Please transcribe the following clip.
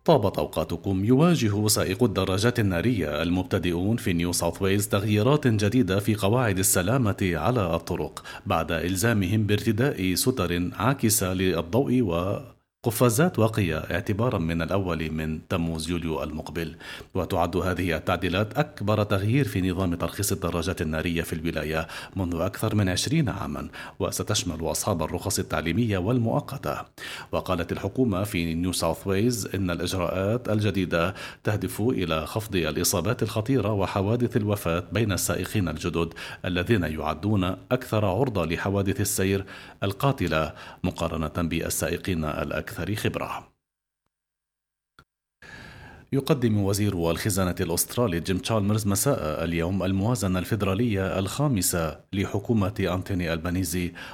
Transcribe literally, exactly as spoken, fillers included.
طابت أوقاتكم. يواجه سائقو الدراجات النارية المبتدئون في نيو ساوث ويلز تغييرات جديدة في قواعد السلامة على الطرق بعد إلزامهم بارتداء ستر عاكسة للضوء و قفازات واقية اعتبارا من الأول من تموز يوليو المقبل. وتعد هذه التعديلات أكبر تغيير في نظام ترخيص الدراجات النارية في الولاية منذ أكثر من عشرين عاما، وستشمل أصحاب الرخص التعليمية والمؤقتة. وقالت الحكومة في نيو ساوث ويلز إن الإجراءات الجديدة تهدف إلى خفض الإصابات الخطيرة وحوادث الوفاة بين السائقين الجدد الذين يعدون أكثر عرضة لحوادث السير القاتلة مقارنة بالسائقين الأكثر خبرة. يقدم وزير الخزانة الأسترالي جيم تشالمرز مساء اليوم الموازنة الفيدرالية الخامسة لحكومة أنتوني ألبانيزي،